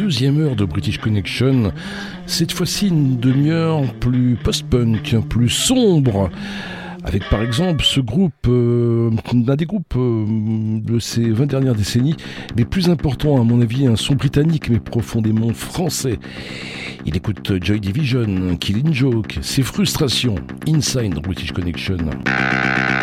deuxième heure de British Connection. Cette fois-ci une demi-heure plus post-punk, plus sombre, avec par exemple ce groupe, l'un des groupes de ces 20 dernières décennies, les plus importants à mon avis, un son britannique mais profondément français. Il écoute Joy Division, Killing Joke, ses frustrations, Inside British Connection.